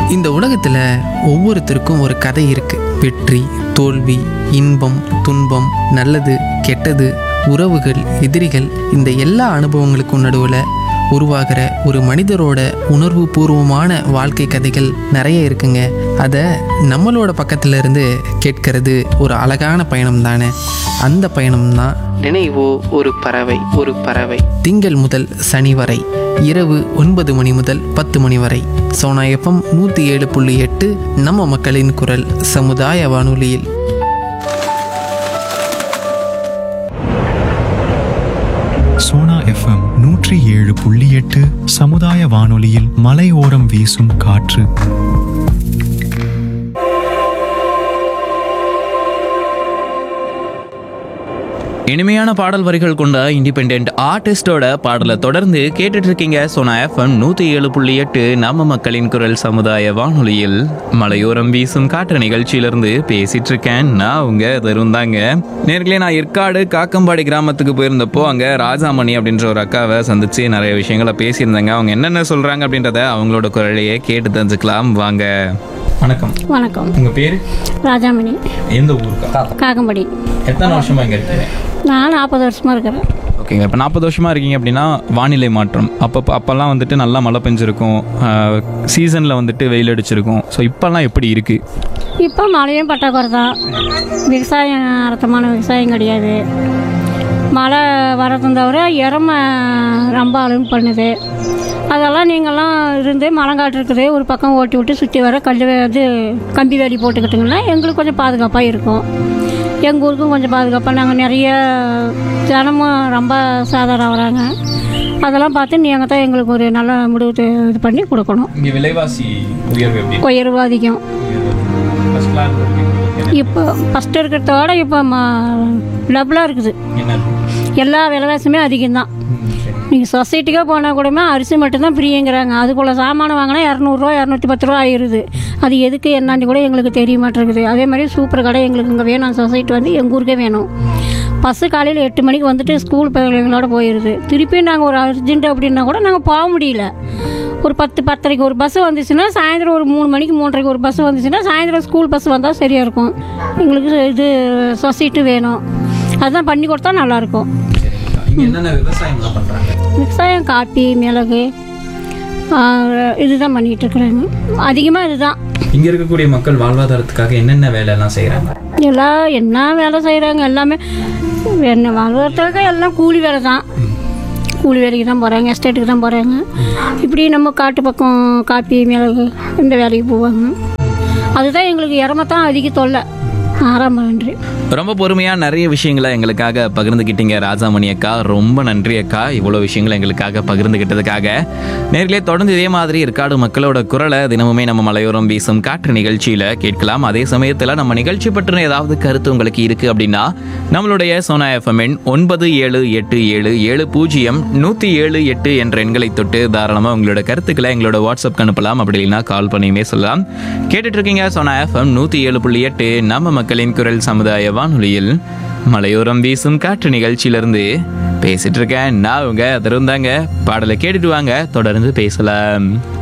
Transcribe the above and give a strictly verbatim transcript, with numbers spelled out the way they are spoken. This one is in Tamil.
இந்த உலகத்தில் ஒவ்வொருத்தருக்கும் ஒரு கதை இருக்குது. வெற்றி, தோல்வி, இன்பம், துன்பம், நல்லது, கெட்டது, உறவுகள், எதிரிகள், இந்த எல்லா அனுபவங்களுக்கும் நடுவில் உருவாகிற ஒரு மனிதரோட உணர்வு பூர்வமான வாழ்க்கை கதைகள் நிறைய இருக்குங்க. அதை நம்மளோட பக்கத்துல இருந்து கேட்கறது ஒரு அழகான பயணம் தானே. அந்த பயணம் தான் நினைவோ ஒரு பறவை. ஒரு பறவை திங்கள் முதல் சனி வரை இரவு ஒன்பது மணி முதல் பத்து மணி வரை சோனா எஃப்எம் நூற்றி ஏழு புள்ளி எட்டு நம்ம மக்களின் குரல் சமுதாய வானொலியில். சோனா எஃப்எம் நூற்றி ஏழு புள்ளி எட்டு சமுதாய வானொலியில் மலையோரம் வீசும் காற்று. இனிமையான பாடல் வரிகள் கொண்ட இண்டிபெண்ட் ஆர்டிஸ்டோட பாடலை தொடர்ந்து கேட்டுட்டு இருக்கீங்க. சோனா எஃப்எம் நூற்றி ஏழு புள்ளி எட்டு நம்ம மக்களின் குரல் சமுதாய வானொலியில் மலையோரம் வீசும் காற்று நிகழ்ச்சியிலிருந்து பேசிட்டு இருக்கேன். நான் உங்க தருந்தாங்க. நேர்களே, நான் ஏற்காடு காக்கம்பாடி கிராமத்துக்கு போயிருந்தப்போ அங்கே ராஜாமணி அப்படின்ற ஒரு அக்காவை சந்திச்சு நிறைய விஷயங்களை பேசியிருந்தாங்க. அவங்க என்னென்ன சொல்றாங்க அப்படின்றத அவங்களோட குரலையே கேட்டு தெரிஞ்சுக்கலாம் வாங்க. வணக்கம். வணக்கம். உங்க பேரு? ராஜாமணி. எந்த ஊருக்கா? காக்கம்பாடி. எத்தனை வருஷமா இங்க இருக்கீங்க? நான் நாற்பது வருஷமா இருக்கிறேன். ஓகேங்க. இப்போ நாற்பது வருஷமாக இருக்கீங்க அப்படின்னா வானிலை மாற்றம் அப்போ அப்போல்லாம் வந்துட்டு நல்லா மழை பெஞ்சிருக்கும், சீசனில் வந்துட்டு வெயில் அடிச்சிருக்கும். ஸோ இப்போல்லாம் எப்படி இருக்குது? இப்போ மழையும் பற்றாக்குறை தான். விவசாயம் அர்த்தமான விவசாயம் கிடையாது. மழை வரதும் தவிர இறம ரொம்ப அழுகு பண்ணுது. அதெல்லாம் நீங்கள்லாம் இருந்து மரங்காட்டு இருக்குது ஒரு பக்கம் ஓட்டி விட்டு சுற்றி வர கல் இது கம்பி வேலி போட்டுக்கிட்டிங்கன்னா எங்களுக்கு கொஞ்சம் பாதுகாப்பாக இருக்கும். எங்கள் ஊருக்கும் கொஞ்சம் பாதுகாப்பாக. நாங்கள் நிறைய ஜனமும் ரொம்ப சாதாரணம் வராங்க. அதெல்லாம் பார்த்து நீங்கள் தான் எங்களுக்கு ஒரு நல்ல முடிவு இது பண்ணி கொடுக்கணும். இங்கே விலைவாசி உயர்வு எப்படி? உயர்வு அதிகம். இப்போ ஃபஸ்ட்டு இருக்கிறதோட இப்போ டபுளாக இருக்குது. எல்லா விலைவாசியுமே அதிகம்தான். நீங்கள் சொசைட்டிக்கே போனால் கூடமே அரிசி மட்டும்தான் ஃப்ரீங்கிறாங்க. அதுக்குள்ள சாமான வாங்கினா இரநூறுவா இரநூத்தி பத்து ரூபா ஆயிடுது. அது எதுக்கு என்னான்னு கூட எங்களுக்கு தெரிய மாட்டேங்குது. அதே மாதிரி சூப்பர் கடை எங்களுக்கு இங்கே வேணும். சொசைட்டி வந்து எங்கள் ஊருக்கே வேணும். பஸ்ஸு காலையில் எட்டு மணிக்கு வந்துட்டு ஸ்கூல் பிள்ளைங்களோட போயிடுது. திருப்பி நாங்கள் ஒரு அர்ஜென்ட் அப்படின்னா கூட நாங்கள் போக முடியல. ஒரு பத்து பத்தரைக்கு ஒரு பஸ்ஸு வந்துச்சுன்னா சாயந்தரம் ஒரு மூணு மணிக்கு மூன்றரைக்கு ஒரு பஸ்ஸு வந்துச்சுன்னா சாயந்தரம் ஸ்கூல் பஸ் வந்தால் சரியாக இருக்கும். எங்களுக்கு இது சொசைட்டி வேணும். அதுதான் பண்ணி கொடுத்தா நல்லாயிருக்கும். விவசாயம் காப்பி, மிளகு, இதுதான் பண்ணிகிட்டு இருக்கிறாங்க. அதிகமாக இதுதான். இங்கே இருக்கக்கூடிய மக்கள் வாழ்வாதாரத்துக்காக என்னென்ன வேலையெல்லாம் செய்கிறாங்க? எல்லாம் என்ன வேலை செய்கிறாங்க? எல்லாமே என்ன வாழ்வாதாரத்துக்காக எல்லாம் கூலி வேலை தான். கூலி வேலைக்கு தான் போகிறாங்க, எஸ்டேட்டுக்கு தான் போகிறாங்க. இப்படி நம்ம காட்டு பக்கம் காப்பி, மிளகு இந்த வேலைக்கு போவாங்க. அதுதான் எங்களுக்கு இறமத்தான் அதிக தொல்லை. ஆறாம் நன்றி. ரொம்ப பொறுமையாக நிறைய விஷயங்களை எங்களுக்காக பகிர்ந்துக்கிட்டீங்க ராஜாமணி அக்கா. ரொம்ப நன்றி அக்கா, இவ்வளோ விஷயங்களை எங்களுக்காக பகிர்ந்துக்கிட்டதுக்காக. நேர்களே, தொடர்ந்து இதே மாதிரி ஏற்காடு மக்களோட குரலை தினமுமே நம்ம மலையோரம் வீசும் காற்று நிகழ்ச்சியில் கேட்கலாம். அதே சமயத்தில் நம்ம நிகழ்ச்சி பற்றின ஏதாவது கருத்து உங்களுக்கு இருக்குது அப்படின்னா நம்மளுடைய சோனா எஃப்எம் ஒன்பது ஏழு எட்டு ஏழு ஏழு பூஜ்ஜியம் நூற்றி ஏழு எட்டு என்ற எண்களை தொட்டு தாராளமாக உங்களோட கருத்துக்களை எங்களோட வாட்ஸ்அப் அனுப்பலாம். அப்படி இல்லைன்னா கால் பண்ணியுமே சொல்லலாம். கேட்டுட்டு இருக்கீங்க சோனா எஃப்எம் நூற்றி ஏழு புள்ளி எட்டு நம்ம மக்களின் குரல் சமுதாய வானொலியில் மலையோரம் வீசும் காற்று நிகழ்ச்சியிலிருந்து பேசிட்டு இருக்கேன். நான் உங்க தருந்தாங்க. பாடலை கேட்டுட்டு வாங்க, தொடர்ந்து பேசலாம்.